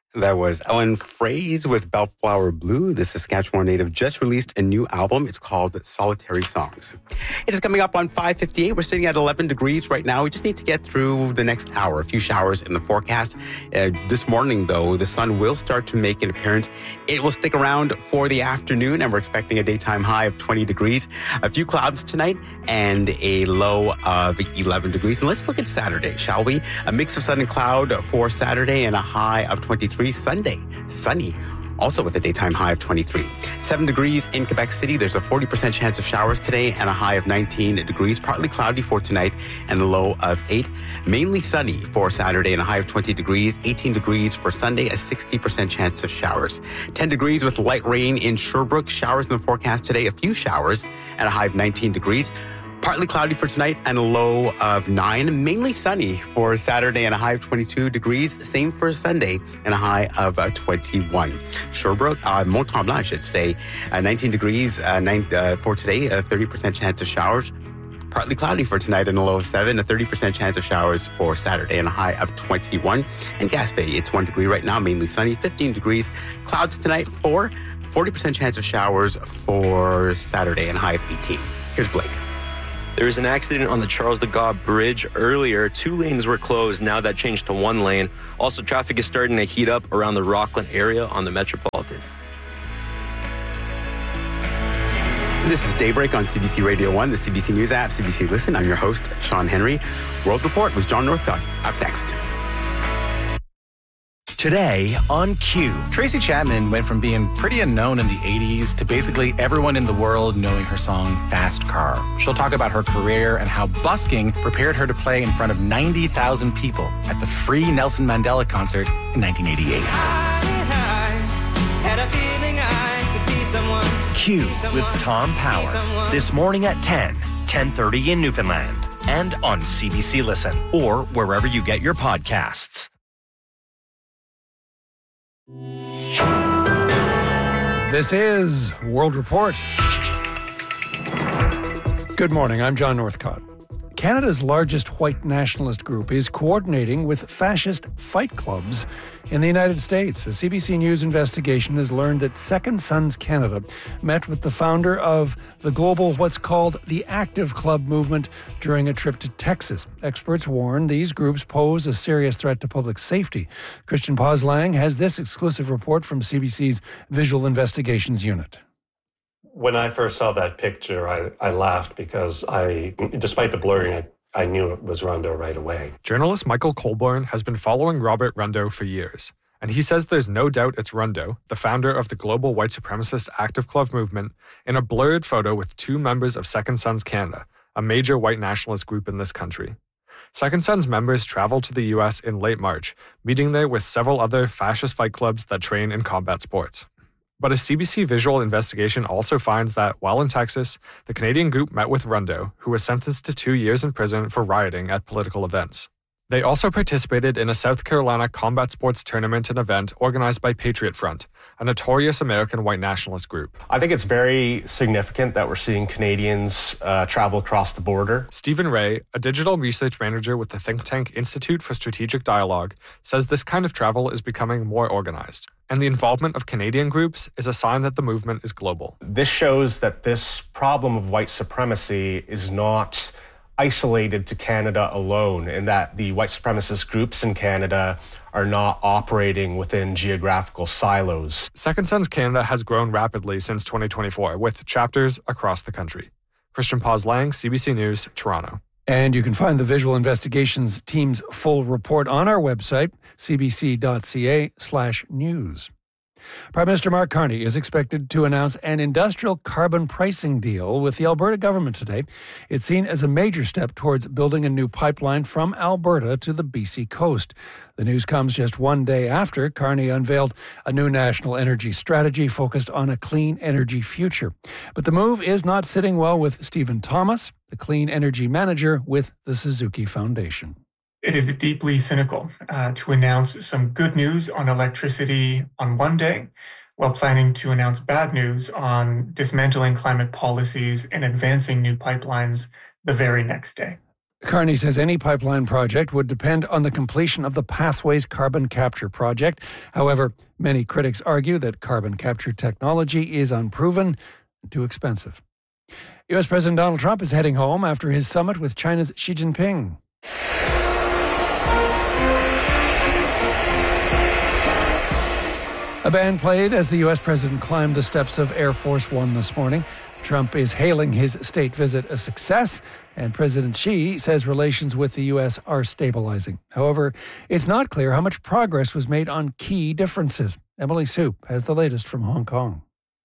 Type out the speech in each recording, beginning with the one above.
That was Ellen Fraze with Bellflower Blue. The Saskatchewan native just released a new album. It's called Solitary Songs. It is coming up on 5:58. We're sitting at 11 degrees right now. We just need to get through the next hour. A few showers in the forecast. This morning, though, the sun will start to make an appearance. It will stick around for the afternoon, and we're expecting a daytime high of 20 degrees. A few clouds tonight and a low of 11 degrees. And let's look at Saturday, shall we? A mix of sun and cloud for Saturday and a high of 23. Sunday, sunny, also with a daytime high of 23. 7 degrees in Quebec City. There's a 40% chance of showers today and a high of 19 degrees. Partly cloudy for tonight and a low of 8. Mainly sunny for Saturday and a high of 20 degrees. 18 degrees for Sunday, a 60% chance of showers. 10 degrees with light rain in Sherbrooke. Showers in the forecast today, a few showers and a high of 19 degrees. Partly cloudy for tonight and a low of 9. Mainly sunny for Saturday and a high of 22 degrees. Same for Sunday and a high of 21. Sherbrooke, Mont-Tremblant, I should say, 19 degrees for today, a 30% chance of showers. Partly cloudy for tonight and a low of 7. A 30% chance of showers for Saturday and a high of 21. And Gaspé, it's 1 degree right now, mainly sunny, 15 degrees. Clouds tonight, 4. 40% chance of showers for Saturday and a high of 18. Here's Blake. There was an accident on the Charles de Gaulle Bridge earlier. 2 lanes were closed. Now that changed to 1 lane. Also, traffic is starting to heat up around the Rockland area on the Metropolitan. This is Daybreak on CBC Radio 1, the CBC News app, CBC Listen. I'm your host, Sean Henry. World Report with John Northcott. Up next. Today on Q. Tracy Chapman went from being pretty unknown in the 80s to basically everyone in the world knowing her song Fast Car. She'll talk about her career and how busking prepared her to play in front of 90,000 people at the free Nelson Mandela concert in 1988. Q with Tom Power. This morning at 10:30 in Newfoundland. And on CBC Listen or wherever you get your podcasts. This is World Report. Good morning, I'm John Northcott. Canada's largest white nationalist group is coordinating with fascist fight clubs in the United States. A CBC News investigation has learned that Second Sons Canada met with the founder of the global what's called the Active Club movement during a trip to Texas. Experts warn these groups pose a serious threat to public safety. Christian Poslang has this exclusive report from CBC's Visual Investigations Unit. When I first saw that picture, I laughed because despite the blurring, I knew it was Rondeau right away. Journalist Michael Colborne has been following Robert Rondeau for years, and he says there's no doubt it's Rondeau, the founder of the global white supremacist Active Club movement, in a blurred photo with 2 members of Second Sons Canada, a major white nationalist group in this country. Second Sons members traveled to the U.S. in late March, meeting there with several other fascist fight clubs that train in combat sports. But a CBC visual investigation also finds that, while in Texas, the Canadian group met with Rondeau, who was sentenced to 2 years in prison for rioting at political events. They also participated in a South Carolina combat sports tournament and event organized by Patriot Front, a notorious American white nationalist group. I think it's very significant that we're seeing Canadians travel across the border. Stephen Ray, a digital research manager with the think tank Institute for Strategic Dialogue, says this kind of travel is becoming more organized, and the involvement of Canadian groups is a sign that the movement is global. This shows that this problem of white supremacy is not isolated to Canada alone, and that the white supremacist groups in Canada are not operating within geographical silos. Second Sons Canada has grown rapidly since 2024, with chapters across the country. Christian Poslang, CBC News, Toronto. And you can find the Visual Investigations team's full report on our website, cbc.ca/news. Prime Minister Mark Carney is expected to announce an industrial carbon pricing deal with the Alberta government today. It's seen as a major step towards building a new pipeline from Alberta to the BC coast. The news comes just 1 day after Carney unveiled a new national energy strategy focused on a clean energy future. But the move is not sitting well with Stephen Thomas, the clean energy manager with the Suzuki Foundation. It is deeply cynical to announce some good news on electricity on one day while planning to announce bad news on dismantling climate policies and advancing new pipelines the very next day. Carney says any pipeline project would depend on the completion of the Pathways carbon capture project. However, many critics argue that carbon capture technology is unproven and too expensive. U.S. President Donald Trump is heading home after his summit with China's Xi Jinping. A band played as the U.S. president climbed the steps of Air Force One this morning. Trump is hailing his state visit a success, and President Xi says relations with the U.S. are stabilizing. However, it's not clear how much progress was made on key differences. Emily Soup has the latest from Hong Kong.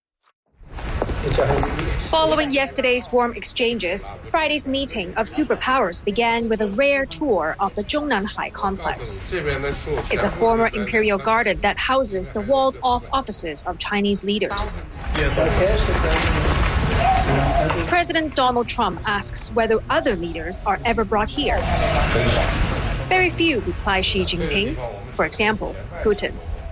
Following yesterday's warm exchanges, Friday's meeting of superpowers began with a rare tour of the Zhongnanhai complex. It's a former imperial garden that houses the walled-off offices of Chinese leaders. President Donald Trump asks whether other leaders are ever brought here. Very few, replies Xi Jinping. For example, Putin.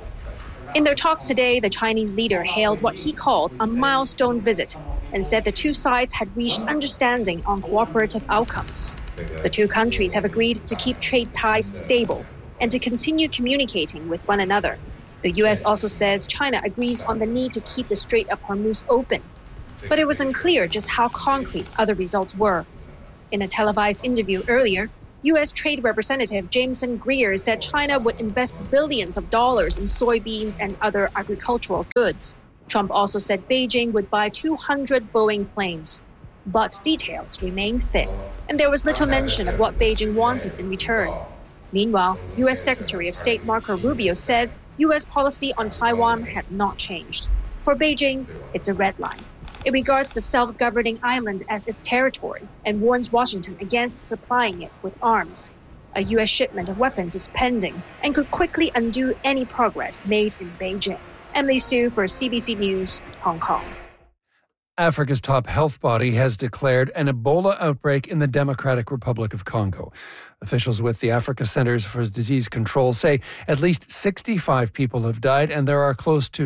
In their talks today, the Chinese leader hailed what he called a milestone visit and said the two sides had reached understanding on cooperative outcomes. The two countries have agreed to keep trade ties stable and to continue communicating with one another. The U.S. also says China agrees on the need to keep the Strait of Hormuz open. But it was unclear just how concrete other results were. In a televised interview earlier, U.S. Trade Representative Jameson Greer said China would invest billions of dollars in soybeans and other agricultural goods. Trump also said Beijing would buy 200 Boeing planes. But details remain thin, and there was little mention of what Beijing wanted in return. Meanwhile, U.S. Secretary of State Marco Rubio says U.S. policy on Taiwan had not changed. For Beijing, it's a red line. It regards the self-governing island as its territory and warns Washington against supplying it with arms. A U.S. shipment of weapons is pending and could quickly undo any progress made in Beijing. Emily Su for CBC News, Hong Kong. Africa's top health body has declared an Ebola outbreak in the Democratic Republic of Congo. Officials with the Africa Centers for Disease Control say at least 65 people have died and there are close to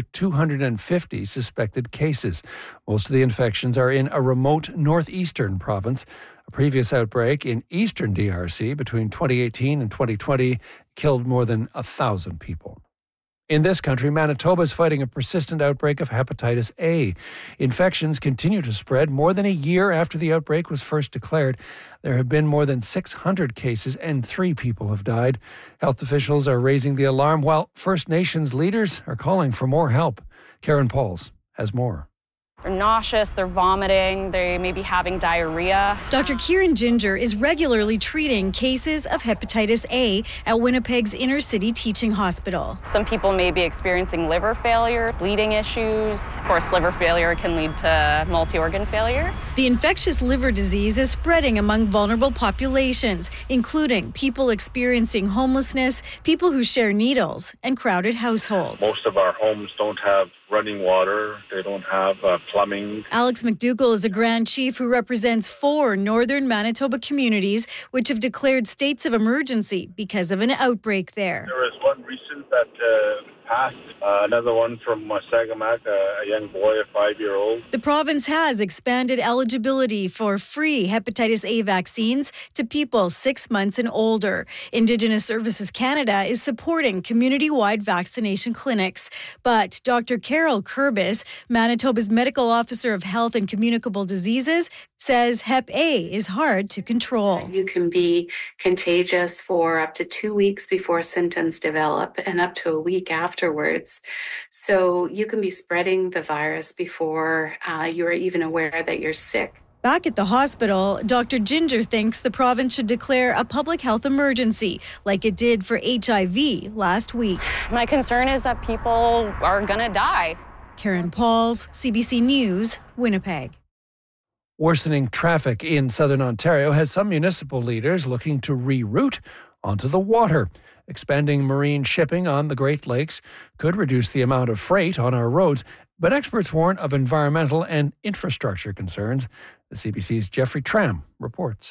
250 suspected cases. Most of the infections are in a remote northeastern province. A previous outbreak in eastern DRC between 2018 and 2020 killed more than 1,000 people. In this country, Manitoba is fighting a persistent outbreak of hepatitis A. Infections continue to spread. More than a year after the outbreak was first declared, there have been more than 600 cases and 3 people have died. Health officials are raising the alarm while First Nations leaders are calling for more help. Karen Pauls has more. They're nauseous, they're vomiting, they may be having diarrhea. Dr. Kieran Ginger is regularly treating cases of hepatitis A at Winnipeg's inner city teaching hospital. Some people may be experiencing liver failure, bleeding issues. Of course, liver failure can lead to multi-organ failure. The infectious liver disease is spreading among vulnerable populations, including people experiencing homelessness, people who share needles, and crowded households. Most of our homes don't have running water. They don't have plumbing. Alex McDougall is a Grand Chief who represents 4 northern Manitoba communities which have declared states of emergency because of an outbreak there. There was one recent that passed, another one from Sagamak, a young boy, a 5-year-old. The province has expanded eligibility for free hepatitis A vaccines to people 6 months and older. Indigenous Services Canada is supporting community-wide vaccination clinics. But Dr. Carol Kurbis, Manitoba's Medical Officer of Health and Communicable Diseases, says Hep A is hard to control. You can be contagious for up to 2 weeks before symptoms develop and up to a week afterwards. So you can be spreading the virus before you're even aware that you're sick. Back at the hospital, Dr. Ginger thinks the province should declare a public health emergency like it did for HIV last week. My concern is that people are going to die. Karen Pauls, CBC News, Winnipeg. Worsening traffic in southern Ontario has some municipal leaders looking to reroute onto the water. Expanding marine shipping on the Great Lakes could reduce the amount of freight on our roads, but experts warn of environmental and infrastructure concerns. The CBC's Jeffrey Tram reports.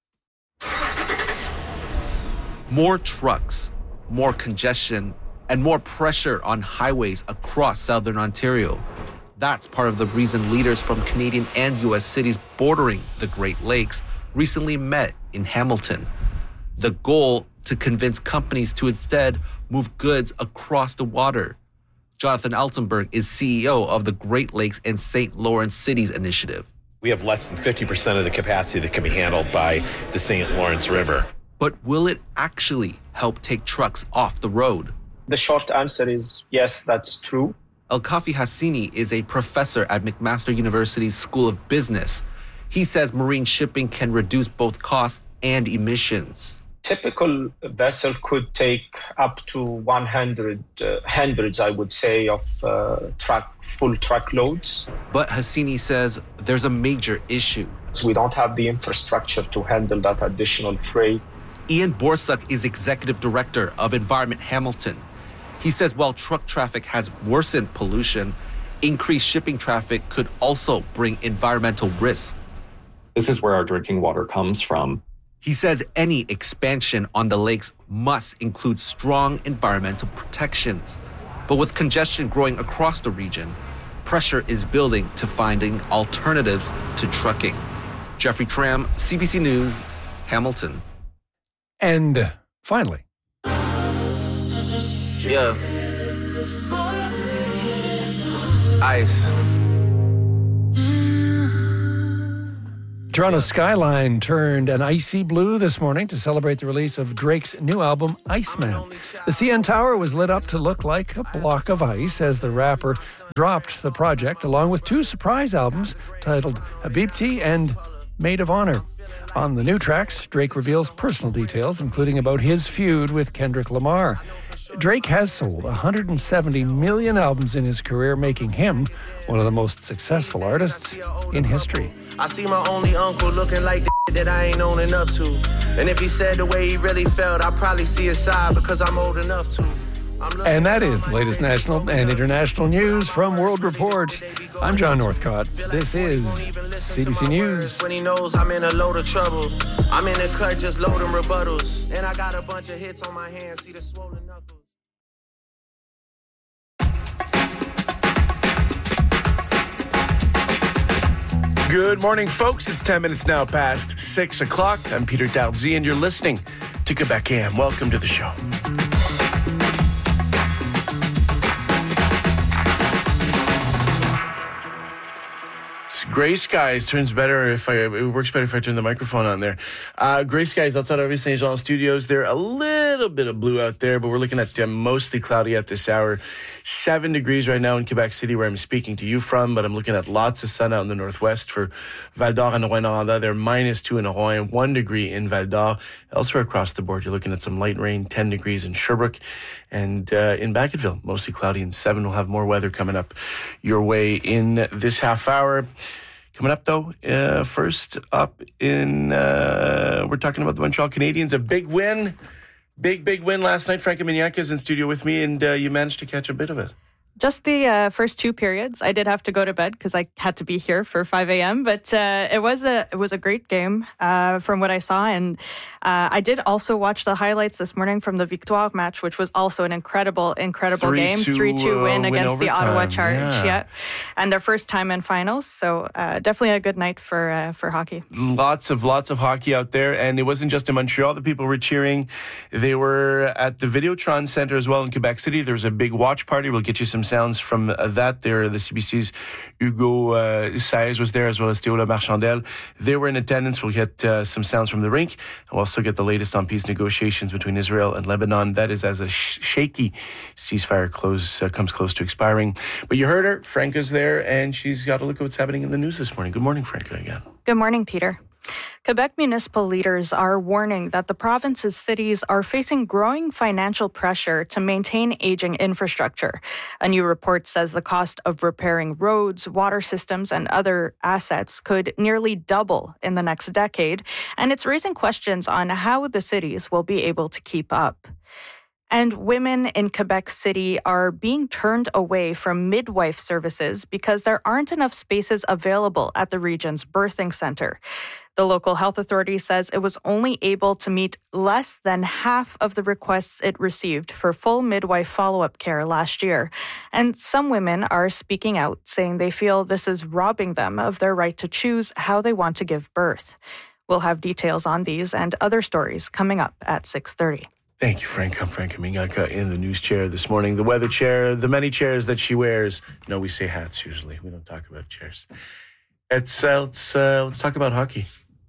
More trucks, more congestion, and more pressure on highways across southern Ontario. That's part of the reason leaders from Canadian and U.S. cities bordering the Great Lakes recently met in Hamilton. The goal to convince companies to instead move goods across the water. Jonathan Altenberg is CEO of the Great Lakes and St. Lawrence Cities Initiative. We have less than 50% of the capacity that can be handled by the St. Lawrence River. But will it actually help take trucks off the road? The short answer is yes, that's true. Elkafi Hassini is a professor at McMaster University's School of Business. He says marine shipping can reduce both costs and emissions. Typical vessel could take up to 100 hundreds, I would say, of full truckloads. But Hassini says there's a major issue. So we don't have the infrastructure to handle that additional freight. Ian Borsuk is executive director of Environment Hamilton. He says while truck traffic has worsened pollution, increased shipping traffic could also bring environmental risks. This is where our drinking water comes from. He says any expansion on the lakes must include strong environmental protections. But with congestion growing across the region, pressure is building to finding alternatives to trucking. Jeffrey Tram, CBC News, Hamilton. And finally. Yeah. Ice. Toronto skyline turned an icy blue this morning to celebrate the release of Drake's new album, Iceman. The CN Tower was lit up to look like a block of ice as the rapper dropped the project along with two surprise albums titled Habibti and Maid of Honor. On the new tracks, Drake reveals personal details, including about his feud with Kendrick Lamar. Drake has sold 170 million albums in his career, making him one of the most successful artists in history. I see my only uncle looking like the that I ain't owning up to. And if he said the way he really felt, I'd probably see his side because I'm old enough to. And that is the latest national and international news from World Report. I'm John Northcott. This is CBC News. When he knows I'm in a load of trouble, I'm in the cut just loading rebuttals. And I got a bunch of hits on my hands, see the swollen knuckles. Good morning, folks. It's 10 minutes now past 6 o'clock. I'm Peter Dowdsy, and you're listening to Quebec AM. Welcome to the show. Gray skies turns better if it works better if I turn the microphone on there. Gray skies outside of St. Jean studios. There a little bit of blue out there, but we're looking at mostly cloudy at this hour. 7 degrees right now in Quebec City, where I'm speaking to you from, but I'm looking at lots of sun out in the northwest for Val-d'Or and Rouyn-Noranda. They're -2 in Rouyn, 1 degree in Val-d'Or. Elsewhere across the board, you're looking at some light rain, 10 degrees in Sherbrooke. And in Baketville, mostly cloudy and 7. We'll have more weather coming up your way in this half hour. Coming up, though, first up we're talking about the Montreal Canadiens. A big win. Big win last night. Franca Mignac is in studio with me, and you managed to catch a bit of it. Just the first 2 periods. I did have to go to bed because I had to be here for 5 a.m. But it was a great game from what I saw, and I did also watch the highlights this morning from the Victoire match, which was also an incredible game. 3-2 win against the Ottawa Charge, yeah, and their first time in finals. So definitely a good night for hockey. Lots of hockey out there, and it wasn't just in Montreal. The people were cheering. They were at the Videotron Center as well in Quebec City. There was a big watch party. We'll get you some sounds from that. There, the CBC's Hugo Saez was there, as well as Théola Marchandel. They were in attendance. We'll get some sounds from the rink. We'll also get the latest on peace negotiations between Israel and Lebanon. That is as a shaky ceasefire comes close to expiring. But you heard her. Franca's there, and she's got a look at what's happening in the news this morning. Good morning, Franca, again. Good morning, Peter. Quebec municipal leaders are warning that the province's cities are facing growing financial pressure to maintain aging infrastructure. A new report says the cost of repairing roads, water systems, and other assets could nearly double in the next decade, and it's raising questions on how the cities will be able to keep up. And women in Quebec City are being turned away from midwife services because there aren't enough spaces available at the region's birthing center. The local health authority says it was only able to meet less than half of the requests it received for full midwife follow-up care last year. And some women are speaking out, saying they feel this is robbing them of their right to choose how they want to give birth. We'll have details on these and other stories coming up at 6:30. Thank you, Frank. I'm Frank Amingaka in the news chair this morning. The weather chair, the many chairs that she wears. No, we say hats usually. We don't talk about chairs. Let's talk about hockey.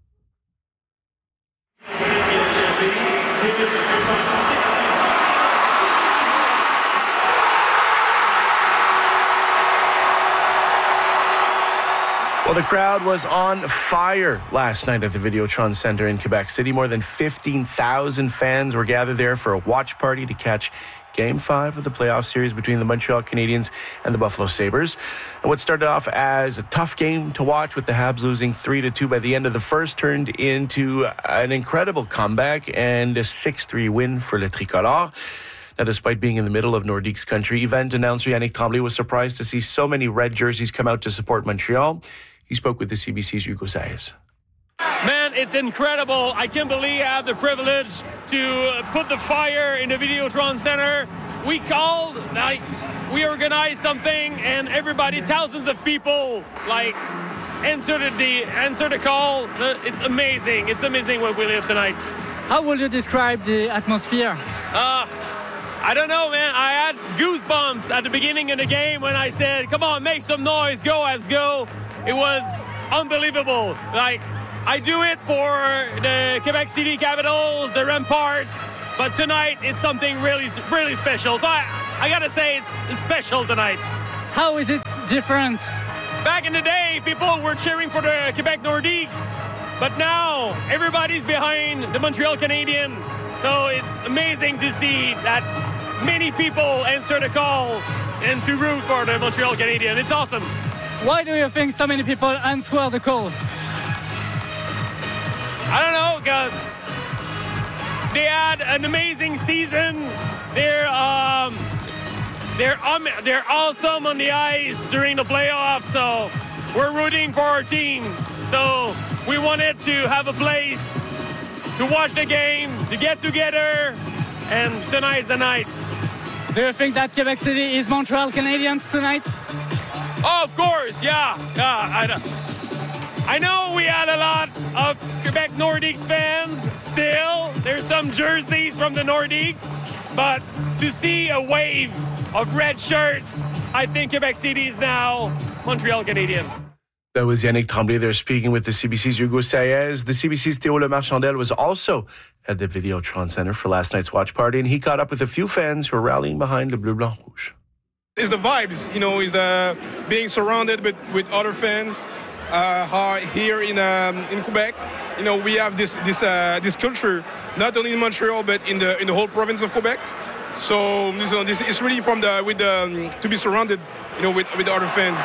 Well, the crowd was on fire last night at the Videotron Center in Quebec City. More than 15,000 fans were gathered there for a watch party to catch Game 5 of the playoff series between the Montreal Canadiens and the Buffalo Sabres. And what started off as a tough game to watch with the Habs losing 3-2 by the end of the first turned into an incredible comeback and a 6-3 win for Le Tricolore. Now, despite being in the middle of Nordique's country, event announcer Yannick Tremblay was surprised to see so many red jerseys come out to support Montreal. He spoke with the CBC's Hugo Saez. Man, it's incredible. I can't believe I have the privilege to put the fire in the Videotron Center. We called, we organized something, and everybody, thousands of people, answer the call. It's amazing. It's amazing what we live tonight. How would you describe the atmosphere? I don't know, man. I had goosebumps at the beginning of the game when I said, come on, make some noise, go, Habs, go. It was unbelievable. I do it for the Quebec City Capitals, the Ramparts, but tonight it's something really, really special. So I gotta say it's special tonight. How is it different? Back in the day, people were cheering for the Quebec Nordiques, but now everybody's behind the Montreal Canadiens. So it's amazing to see that many people answer the call and to root for the Montreal Canadiens. It's awesome. Why do you think so many people answer the call? I don't know, because they had an amazing season. They're awesome on the ice during the playoffs, so we're rooting for our team. So we wanted to have a place to watch the game, to get together, and tonight's the night. Do you think that Quebec City is Montreal Canadiens tonight? Oh, of course, yeah. I know we had a lot of Quebec Nordiques fans still. There's some jerseys from the Nordiques, but to see a wave of red shirts, I think Quebec City is now Montreal Canadiens. That was Yannick Tremblay there speaking with the CBC's Hugo Saez. The CBC's Théo Lemarchandel was also at the Videotron Center for last night's watch party, and he caught up with a few fans who are rallying behind Le Bleu Blanc Rouge. It's the vibes, it's the being surrounded with other fans here in Quebec. We have this culture not only in Montreal but in the whole province of Quebec. So this is really to be surrounded, with other fans.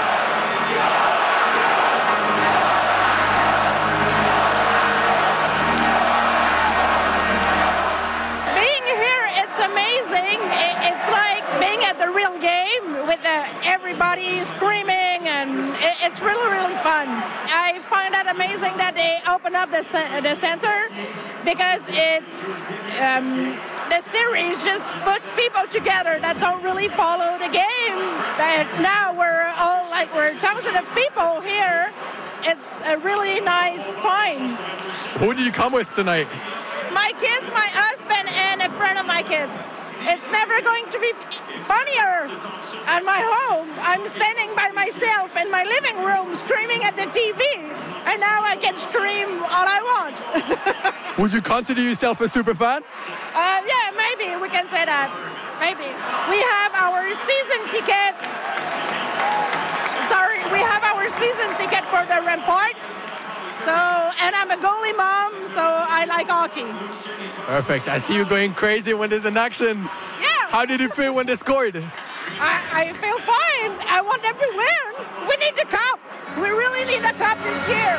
Everybody screaming, and it's really, really fun. I find that amazing that they open up the center, because it's the series just put people together that don't really follow the game. But now we're thousands of people here. It's a really nice time. Who did you come with tonight? My kids, my husband, and a friend of my kids. It's never going to be funnier at my home. I'm standing by myself in my living room screaming at the TV, and now I can scream all I want. Would you consider yourself a super fan? Yeah, maybe we can say that. Maybe. We have our season ticket. We have our season ticket for the Ramparts. And I'm a goalie mom, so I like hockey. Perfect. I see you going crazy when there's an action. Yeah. How did you feel when they scored? I feel fine. I want them to win. We need the cup. We really need the cup this year.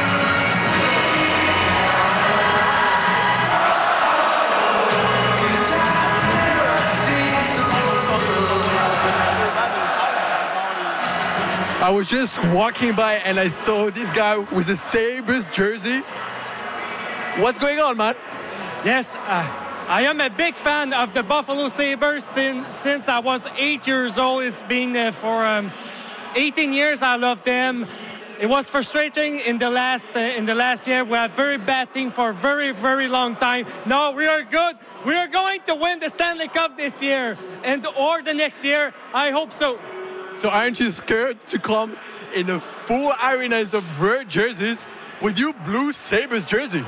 I was just walking by and I saw this guy with a Sabres jersey. What's going on, man? Yes, I am a big fan of the Buffalo Sabres since I was 8 years old. It's been for 18 years. I love them. It was frustrating in the last year. We had very bad team for a very, very long time. No, we are good. We are going to win the Stanley Cup this year or the next year. I hope so. So aren't you scared to come in the full arenas of red jerseys with your Blue Sabres jersey?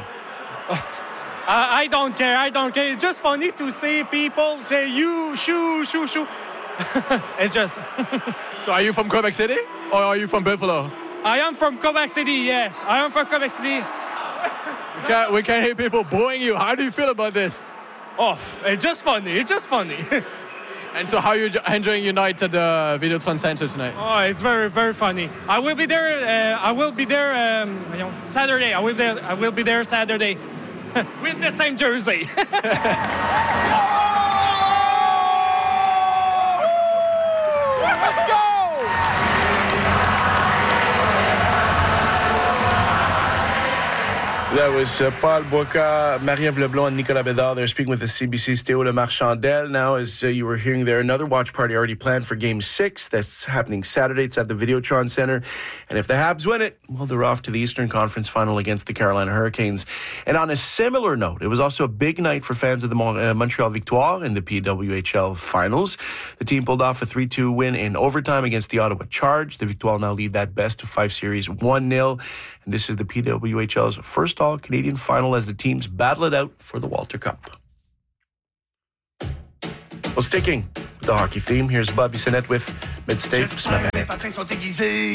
I don't care. It's just funny to see people say, you, shoo. It's just... So are you from Quebec City or are you from Buffalo? I am from Quebec City, yes. I am from Quebec City. We can't hear people booing you. How do you feel about this? Oh, it's just funny. And so how are you enjoying your night at the Videotron Center tonight? Oh, it's very, very funny. I will be there Saturday. I will be there Saturday with the same jersey. Let's go! That was Paul Bourca, Marie-Ève Leblond, and Nicolas Bédard. They're speaking with the CBC's Théo Le Marchandel. Now, as you were hearing there, another watch party already planned for Game 6. That's happening Saturday. It's at the Videotron Center. And if the Habs win it, well, they're off to the Eastern Conference Final against the Carolina Hurricanes. And on a similar note, it was also a big night for fans of the Montreal Victoire in the PWHL Finals. The team pulled off a 3-2 win in overtime against the Ottawa Charge. The Victoire now lead that best-of-5 series 1-0. And this is the PWHL's first all-Canadian final as the teams battle it out for the Walter Cup. Well, sticking with the hockey theme, here's Bobby Sinnett with Mid-State ce matin.